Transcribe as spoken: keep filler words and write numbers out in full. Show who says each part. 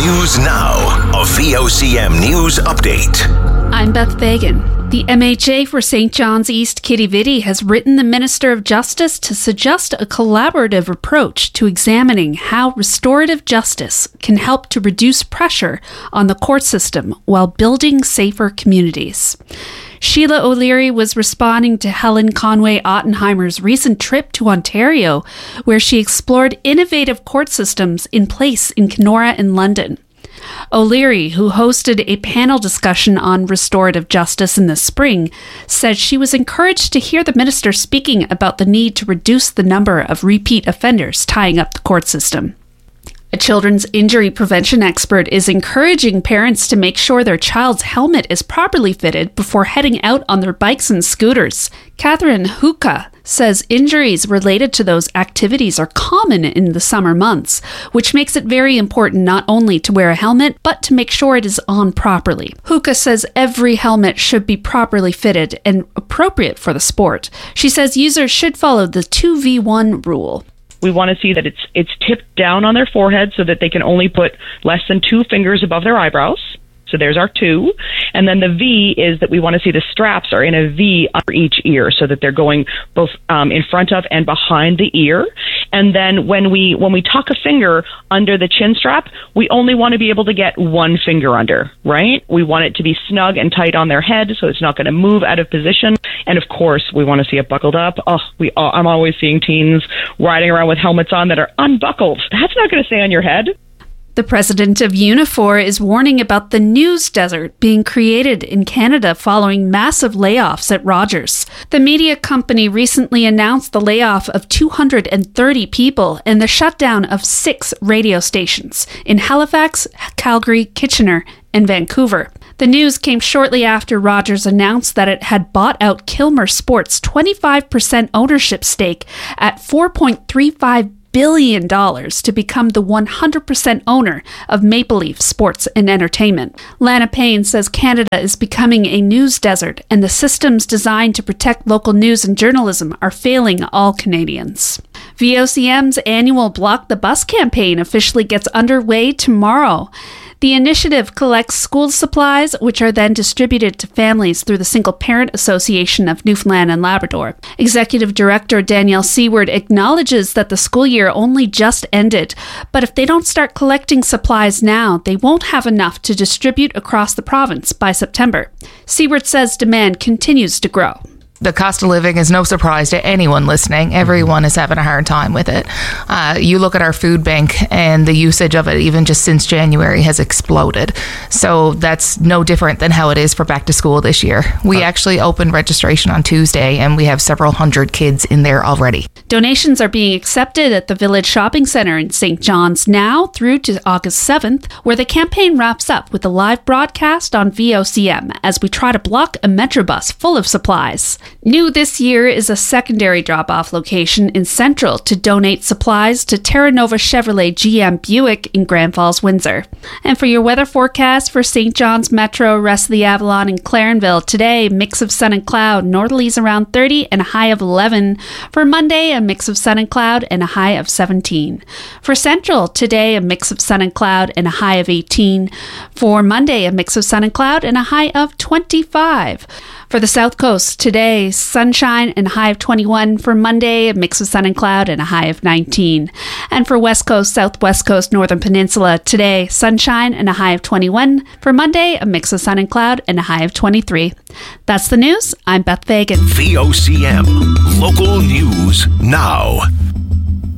Speaker 1: News Now, a V O C M News update.
Speaker 2: I'm Beth Fagan. The M H A for Saint John's East Kitty Vitty has written the Minister of Justice to suggest a collaborative approach to examining how restorative justice can help to reduce pressure on the court system while building safer communities. Sheila O'Leary was responding to Helen Conway Ottenheimer's recent trip to Ontario, where she explored innovative court systems in place in Kenora and London. O'Leary, who hosted a panel discussion on restorative justice in the spring, said she was encouraged to hear the minister speaking about the need to reduce the number of repeat offenders tying up the court system. A children's injury prevention expert is encouraging parents to make sure their child's helmet is properly fitted before heading out on their bikes and scooters. Catherine Huka says injuries related to those activities are common in the summer months, which makes it very important not only to wear a helmet, but to make sure it is on properly. Huka says every helmet should be properly fitted and appropriate for the sport. She says users should follow the two v one rule.
Speaker 3: We want to see that it's it's tipped down on their forehead so that they can only put less than two fingers above their eyebrows. So there's our two. And then the V is that we want to see the straps are in a V under each ear so that they're going both um, in front of and behind the ear. And then when we when we tuck a finger under the chin strap, we only want to be able to get one finger under, right? We want it to be snug and tight on their head so it's not going to move out of position. And of course, we want to see it buckled up. Oh, we uh, I'm always seeing teens riding around with helmets on that are unbuckled. That's not going to stay on your head.
Speaker 2: The president of Unifor is warning about the news desert being created in Canada following massive layoffs at Rogers. The media company recently announced the layoff of two hundred thirty people and the shutdown of six radio stations in Halifax, Calgary, Kitchener, and Vancouver. The news came shortly after Rogers announced that it had bought out Kilmer Sports' twenty-five percent ownership stake at four point three five billion dollars to become the one hundred percent owner of Maple Leaf Sports and Entertainment. Lana Payne says Canada is becoming a news desert and the systems designed to protect local news and journalism are failing all Canadians. V O C M's annual Block the Bus campaign officially gets underway tomorrow. The initiative collects school supplies, which are then distributed to families through the Single Parent Association of Newfoundland and Labrador. Executive Director Danielle Seward acknowledges that the school year only just ended, but if they don't start collecting supplies now, they won't have enough to distribute across the province by September. Seward says demand continues to grow.
Speaker 4: The cost of living is no surprise to anyone listening. Everyone is having a hard time with it. Uh, you look at our food bank and the usage of it, even just since January, has exploded. So that's no different than how it is for back to school this year. We actually opened registration on Tuesday and we have several hundred kids in there already.
Speaker 2: Donations are being accepted at the Village Shopping Centre in Saint John's now through to August seventh, where the campaign wraps up with a live broadcast on V O C M as we try to block a Metrobus full of supplies. New this year is a secondary drop-off location in Central to donate supplies to Terra Nova Chevrolet G M Buick in Grand Falls, Windsor. And for your weather forecast for Saint John's Metro, rest of the Avalon, and Clarenville, today, mix of sun and cloud, northerlies around thirty and a high of eleven. For Monday, a mix of sun and cloud and a high of seventeen. For Central, today, a mix of sun and cloud and a high of eighteen. For Monday, a mix of sun and cloud and a high of twenty-five. For the South Coast, today, sunshine and a high of twenty-one. For Monday, a mix of sun and cloud and a high of nineteen. And for West Coast, Southwest Coast, Northern Peninsula, today, sunshine and a high of twenty-one. For Monday, a mix of sun and cloud and a high of twenty-three. That's the news. I'm Beth Fagan.
Speaker 1: V O C M, local news now.